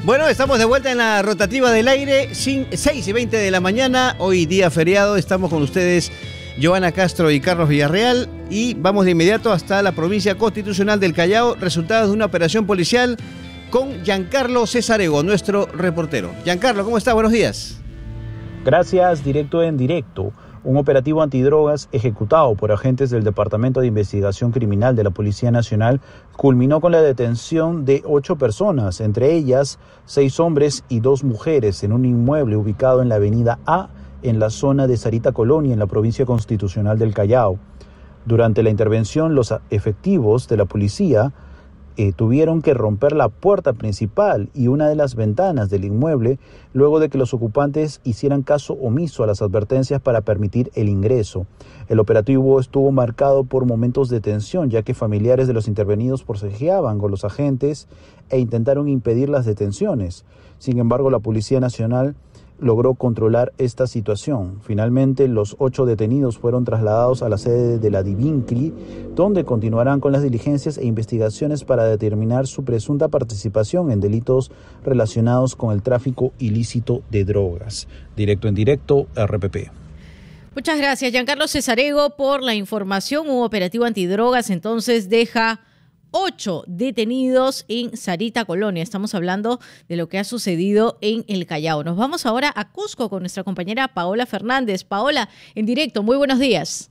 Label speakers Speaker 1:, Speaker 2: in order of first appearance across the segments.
Speaker 1: Bueno, estamos de vuelta en la rotativa del aire, 6:20 de la mañana, hoy día feriado, estamos con ustedes Joana Castro y Carlos Villarreal y vamos de inmediato hasta la provincia constitucional del Callao, resultados de una operación policial con Giancarlo Cesarego, nuestro reportero. Giancarlo, ¿cómo está? Buenos días.
Speaker 2: Gracias, directo en directo. Un operativo antidrogas ejecutado por agentes del Departamento de Investigación Criminal de la Policía Nacional culminó con la detención de 8 personas, entre ellas 6 hombres y 2 mujeres, en un inmueble ubicado en la avenida A, en la zona de Sarita Colonia, en la provincia constitucional del Callao. Durante la intervención, los efectivos de la policía tuvieron que romper la puerta principal y una de las ventanas del inmueble luego de que los ocupantes hicieran caso omiso a las advertencias para permitir el ingreso. El operativo estuvo marcado por momentos de tensión, ya que familiares de los intervenidos forcejeaban con los agentes e intentaron impedir las detenciones. Sin embargo, la Policía Nacional logró controlar esta situación. Finalmente, los 8 detenidos fueron trasladados a la sede de la Divincli, donde continuarán con las diligencias e investigaciones para determinar su presunta participación en delitos relacionados con el tráfico ilícito de drogas. Directo en directo, RPP.
Speaker 3: Muchas gracias, Giancarlo Cesarego, por la información. Un operativo antidrogas entonces deja 8 detenidos en Sarita Colonia. Estamos hablando de lo que ha sucedido en el Callao. Nos vamos ahora a Cusco con nuestra compañera Paola Fernández. Paola, en directo, muy buenos días.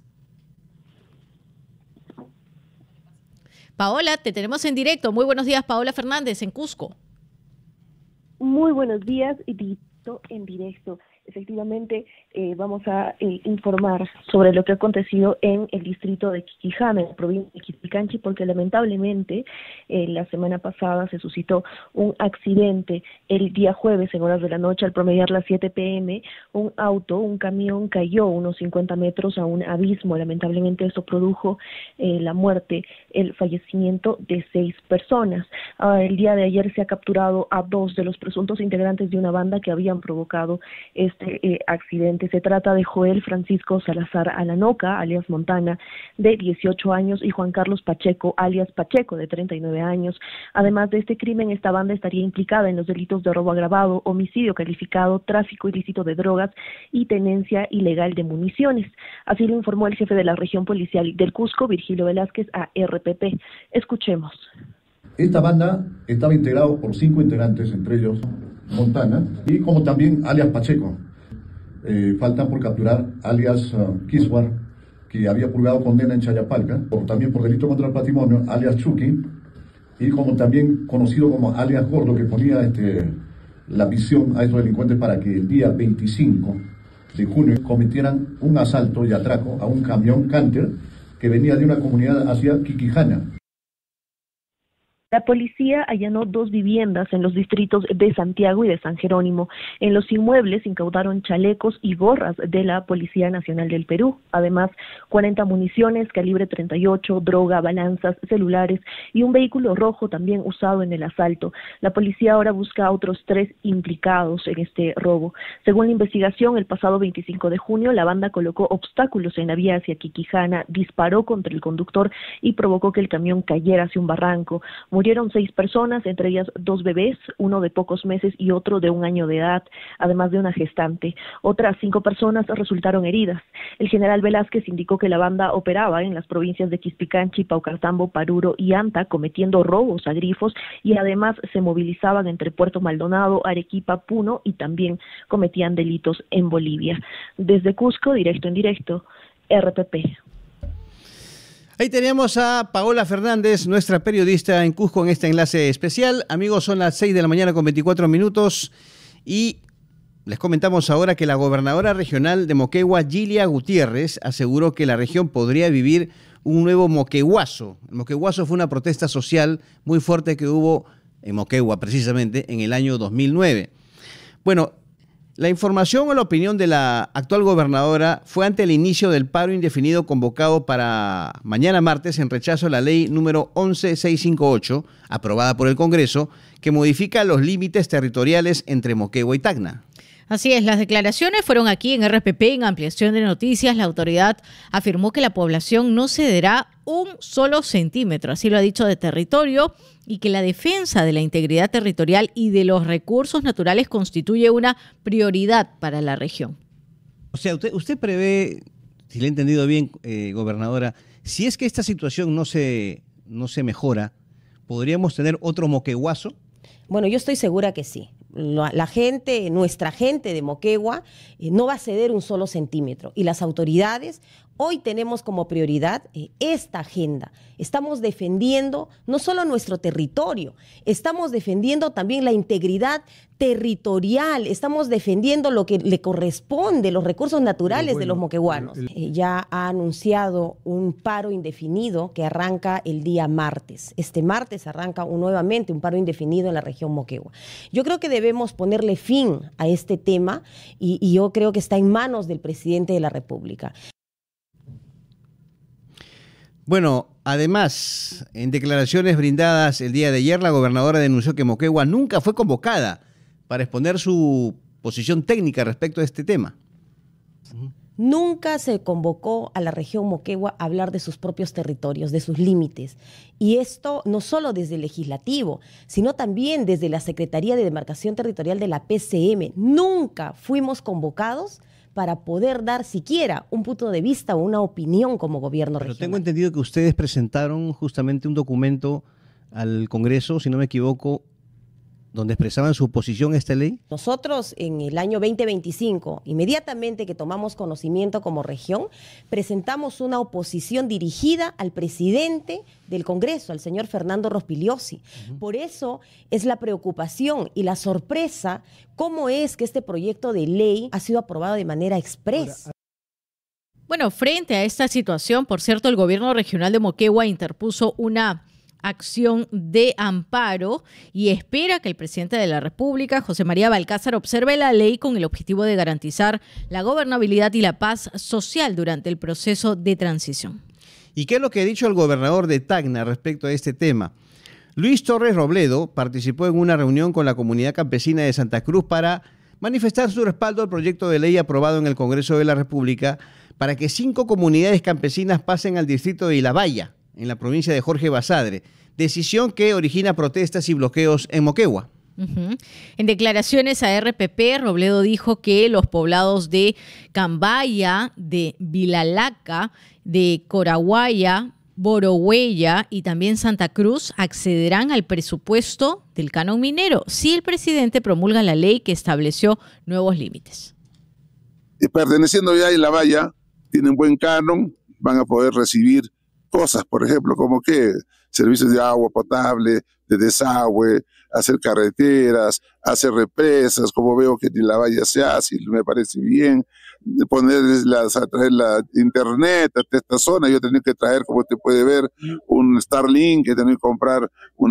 Speaker 3: Paola, te tenemos en directo. Muy buenos días, Paola Fernández, en Cusco.
Speaker 4: Muy buenos días, directo en directo. Efectivamente, vamos a informar sobre lo que ha acontecido en el distrito de Quiquijana, en la provincia de Quispicanchi, porque lamentablemente la semana pasada se suscitó un accidente el día jueves en horas de la noche. Al promediar las 7 p.m., un camión cayó unos 50 metros a un abismo. Lamentablemente esto produjo la muerte, el fallecimiento de 6 personas. El día de ayer se ha capturado a 2 de los presuntos integrantes de una banda que habían provocado este accidente. Se trata de Joel Francisco Salazar Alanoca, alias Montana, de 18 años, y Juan Carlos Pacheco, alias Pacheco, de 39 años. Además de este crimen, esta banda estaría implicada en los delitos de robo agravado, homicidio calificado, tráfico ilícito de drogas y tenencia ilegal de municiones. Así lo informó el jefe de la región policial del Cusco, Virgilio Velázquez, a RPP. Escuchemos.
Speaker 5: Esta banda estaba integrada por 5 integrantes, entre ellos Montana, y como también alias Pacheco. Faltan por capturar alias Kiswar, que había purgado condena en Chayapalca, también por delito contra el patrimonio, alias Chucky, y como también conocido como alias Gordo, que ponía la visión a estos delincuentes para que el día 25 de junio cometieran un asalto y atraco a un camión Canter que venía de una comunidad hacia Quiquijana.
Speaker 4: La policía allanó 2 viviendas en los distritos de Santiago y de San Jerónimo. En los inmuebles incautaron chalecos y gorras de la Policía Nacional del Perú. Además, 40 municiones, calibre 38, droga, balanzas, celulares y un vehículo rojo también usado en el asalto. La policía ahora busca a otros 3 implicados en este robo. Según la investigación, el pasado 25 de junio, la banda colocó obstáculos en la vía hacia Quiquijana, disparó contra el conductor y provocó que el camión cayera hacia un barranco. Murieron 6 personas, entre ellas 2 bebés, uno de pocos meses y otro de 1 año de edad, además de una gestante. Otras 5 personas resultaron heridas. El general Velázquez indicó que la banda operaba en las provincias de Quispicanchi, Paucartambo, Paruro y Anta, cometiendo robos a grifos, y además se movilizaban entre Puerto Maldonado, Arequipa, Puno, y también cometían delitos en Bolivia. Desde Cusco, directo en directo, RPP.
Speaker 1: Ahí tenemos a Paola Fernández, nuestra periodista en Cusco, en este enlace especial. Amigos, son las 6 de la mañana con 24 minutos y les comentamos ahora que la gobernadora regional de Moquegua, Gilia Gutiérrez, aseguró que la región podría vivir un nuevo moqueguazo. El moqueguazo fue una protesta social muy fuerte que hubo en Moquegua, precisamente, en el año 2009. Bueno, la información o la opinión de la actual gobernadora fue ante el inicio del paro indefinido convocado para mañana martes en rechazo a la ley número 11658, aprobada por el Congreso, que modifica los límites territoriales entre Moquegua y Tacna.
Speaker 3: Así es, las declaraciones fueron aquí en RPP, en Ampliación de Noticias. La autoridad afirmó que la población no cederá un solo centímetro, así lo ha dicho, de territorio, y que la defensa de la integridad territorial y de los recursos naturales constituye una prioridad para la región.
Speaker 1: O sea, usted prevé, si le he entendido bien, gobernadora, si es que esta situación no se mejora, ¿podríamos tener otro Moquegüazo?
Speaker 6: Bueno, yo estoy segura que sí. La gente, nuestra gente de Moquegua, no va a ceder un solo centímetro. Y las autoridades, hoy tenemos como prioridad esta agenda. Estamos defendiendo no solo nuestro territorio, estamos defendiendo también la integridad territorial, estamos defendiendo lo que le corresponde, los recursos naturales de los moqueguanos. Ya ha anunciado un paro indefinido que arranca el día martes. Este martes arranca nuevamente un paro indefinido en la región Moquegua. Yo creo que debemos ponerle fin a este tema y yo creo que está en manos del presidente de la República.
Speaker 1: Bueno, además, en declaraciones brindadas el día de ayer, la gobernadora denunció que Moquegua nunca fue convocada para exponer su posición técnica respecto a este tema.
Speaker 6: Nunca se convocó a la región Moquegua a hablar de sus propios territorios, de sus límites. Y esto no solo desde el legislativo, sino también desde la Secretaría de Demarcación Territorial de la PCM. Nunca fuimos convocados para poder dar siquiera un punto de vista o una opinión como gobierno regional.
Speaker 1: Pero tengo entendido que ustedes presentaron justamente un documento al Congreso, si no me equivoco, donde expresaban su oposición a esta ley.
Speaker 6: Nosotros en el año 2025, inmediatamente que tomamos conocimiento como región, presentamos una oposición dirigida al presidente del Congreso, al señor Fernando Rospigliosi. Por eso es la preocupación y la sorpresa cómo es que este proyecto de ley ha sido aprobado de manera express.
Speaker 3: Bueno, frente a esta situación, por cierto, el gobierno regional de Moquegua interpuso una acción de amparo y espera que el presidente de la República, José María Balcázar, observe la ley con el objetivo de garantizar la gobernabilidad y la paz social durante el proceso de transición.
Speaker 1: ¿Y qué es lo que ha dicho el gobernador de Tacna respecto a este tema? Luis Torres Robledo participó en una reunión con la comunidad campesina de Santa Cruz para manifestar su respaldo al proyecto de ley aprobado en el Congreso de la República para que 5 comunidades campesinas pasen al distrito de Ilabaya, en la provincia de Jorge Basadre, decisión que origina protestas y bloqueos en Moquegua.
Speaker 3: En declaraciones a RPP, Robledo dijo que los poblados de Cambaya, de Vilalaca, de Coraguaya, Borohuella y también Santa Cruz accederán al presupuesto del canon minero si el presidente promulga la ley que estableció nuevos límites.
Speaker 7: Y perteneciendo ya a Ilabaya, tienen buen canon, van a poder recibir cosas, por ejemplo, como que servicios de agua potable, de desagüe, hacer carreteras, hacer represas, como veo que en Ilabaya se hace, me parece bien, ponerles a traer la internet hasta esta zona. Yo tenía que traer, como usted puede ver, un Starlink, que tenía que comprar un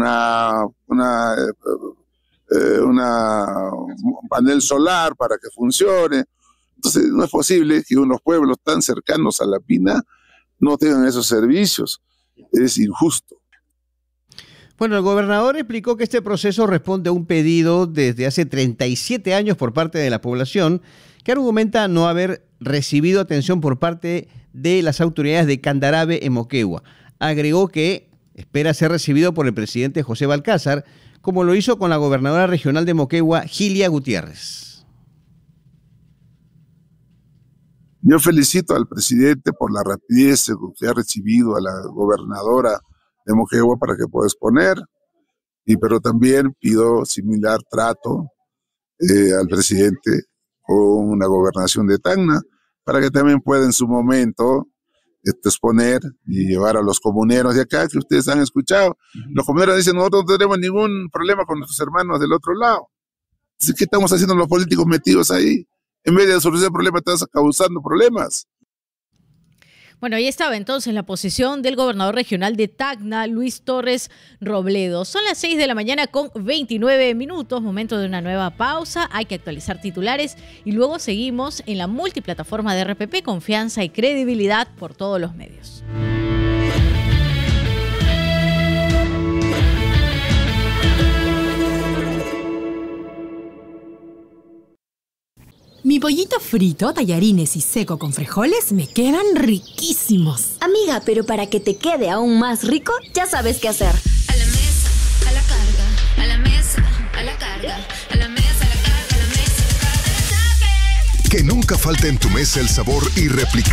Speaker 7: panel solar para que funcione. Entonces no es posible que unos pueblos tan cercanos a la mina no tengan esos servicios. Es injusto.
Speaker 1: Bueno, el gobernador explicó que este proceso responde a un pedido desde hace 37 años por parte de la población, que argumenta no haber recibido atención por parte de las autoridades de Candarave en Moquegua. Agregó que espera ser recibido por el presidente José Balcázar, como lo hizo con la gobernadora regional de Moquegua, Gilia Gutiérrez.
Speaker 7: Yo felicito al presidente por la rapidez con que ha recibido a la gobernadora de Moquegua para que pueda exponer, pero también pido similar trato al presidente con la gobernación de Tacna, para que también pueda en su momento exponer y llevar a los comuneros de acá, que ustedes han escuchado. Los comuneros dicen: nosotros no tenemos ningún problema con nuestros hermanos del otro lado. Entonces, ¿qué estamos haciendo los políticos metidos ahí? En vez de solucionar problemas, estás causando problemas.
Speaker 3: Bueno, ahí estaba entonces la posición del gobernador regional de Tacna, Luis Torres Robledo. Son las 6 de la mañana con 29 minutos, momento de una nueva pausa. Hay que actualizar titulares y luego seguimos en la multiplataforma de RPP, confianza y credibilidad por todos los medios.
Speaker 8: Mi pollito frito, tallarines y seco con frijoles me quedan riquísimos.
Speaker 9: Amiga, pero para que te quede aún más rico, ya sabes qué hacer. A la mesa, a la carga, a la mesa, a la carga, a la mesa, a la carga, a la mesa, a la carga, a la carga.
Speaker 10: Que nunca falte en tu mesa el sabor irreplicable